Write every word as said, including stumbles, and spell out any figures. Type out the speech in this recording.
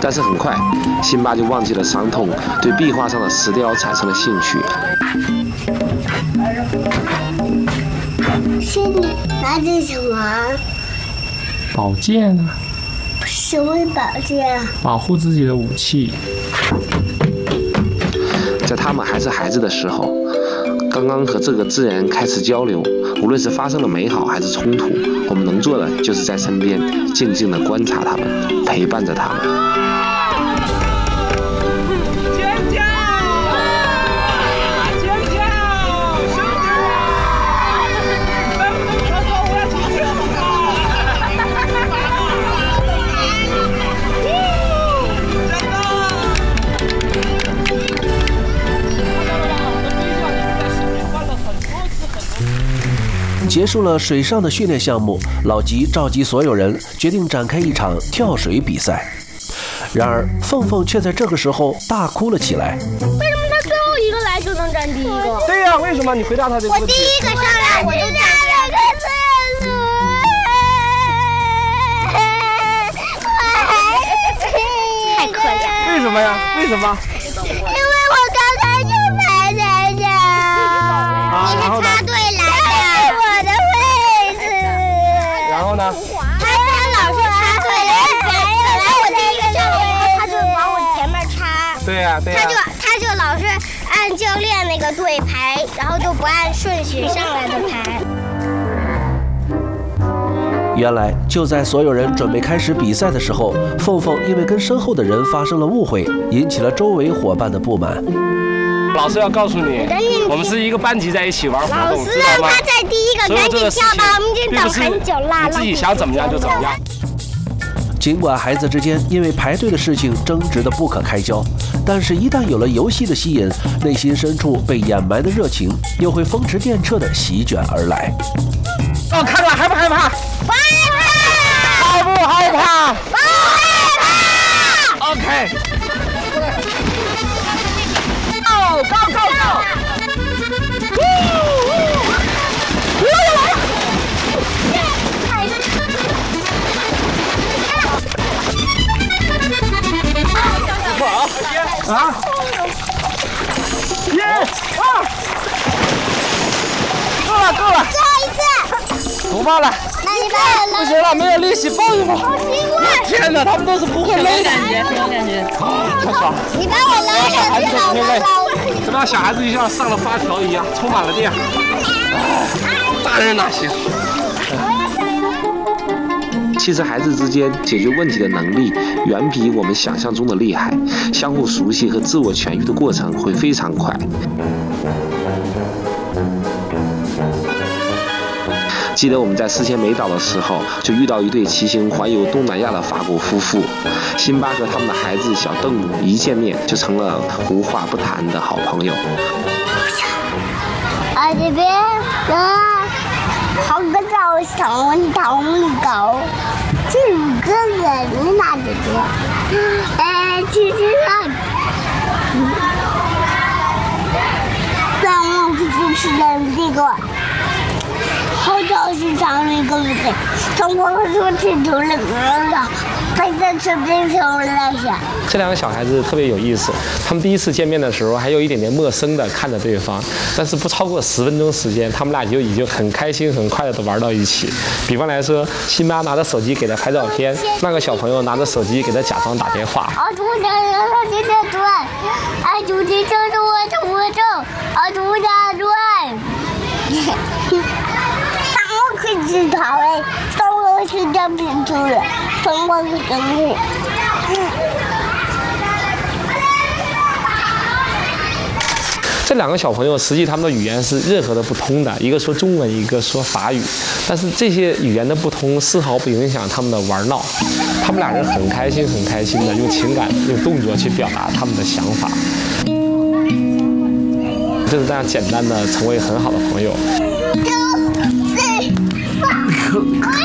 但是很快，辛巴就忘记了伤痛，对壁画上的石雕产生了兴趣。 是你拿着什么？ 宝剑啊。 什么宝剑？ 保护自己的武器。 在他们还是孩子的时候，刚刚和这个自然开始交流，无论是发生了美好还是冲突，我们能做的就是在身边静静地观察他们，陪伴着他们。 结束了水上的训练项目，老吉召集所有人，决定展开一场跳水比赛。然而，凤凤却在这个时候大哭了起来。 为什么他最后一个来就能站第一个？ 对呀、啊，为什么？你回答他这个问题。 我第一个上来我就站最太可怜。 为什么呀？为什么？ 因为我刚才就排在这儿， 啊，然后呢？ 插队来的我的位置。 然后呢？ 他跟老师插队来，本来我第一个上来，他就往我前面插。 对呀、啊，对呀、啊。 他就他就老是按教练那个队排，然后就不按顺序上来的排。 原来就在所有人准备开始比赛的时候，凤凤因为跟身后的人发生了误会，引起了周围伙伴的不满。 老师要告诉你，我们是一个班级在一起玩活动，知道吗？ 他在第一个赶紧跳吧，我们就等很久啦。 你自己想怎么样就怎么样。 尽管孩子之间因为排队的事情争执得不可开交，但是一旦有了游戏的吸引，内心深处被掩埋的热情又会风驰电掣地席卷而来。 哦，看看害不害怕？ 不害怕。 害不害怕？ 不害怕。 OK。Go go go go！ 啊！耶！啊！够了够了！ 最后一次。 不报了。 那你把我不行了，没有力气，抱一抱。 好奇怪。 天哪，他们都是不会累的。 感觉，什么感觉？ 太爽了！ 你把我拉上去了，我累。怎么样，小孩子就像上了发条一样，充满了电。大人哪行？ 其实孩子之间解决问题的能力远比我们想象中的厉害，相互熟悉和自我痊愈的过程会非常快。记得我们在四千美岛的时候，就遇到一对骑行环游东南亚的法国夫妇，辛巴和他们的孩子小邓姆一见面就成了无话不谈的好朋友。 啊这边啊，好个早上我到你搞，这五个人你哪里的？哎，其实啊，但我不就是人这个。好早是上了一个路的，从我说起头了了，还在这边上了下。 这两个小孩子特别有意思，他们第一次见面的时候还有一点点陌生的看着对方，但是不超过十分钟时间，他们俩就已经很开心、很快乐的玩到一起。比方来说，辛巴拿着手机给他拍照片，那个小朋友拿着手机给他假装打电话。 啊，主家人他现在转，啊，主家就是我的我的，啊，主家转。可以知道哎，上我是这边出来，上我是这里。 这两个小朋友实际他们的语言是任何的不通的，一个说中文，一个说法语，但是这些语言的不同丝毫不影响他们的玩闹，他们俩人很开心很开心的用情感用动作去表达他们的想法，就是这样简单的成为很好的朋友。 九四八。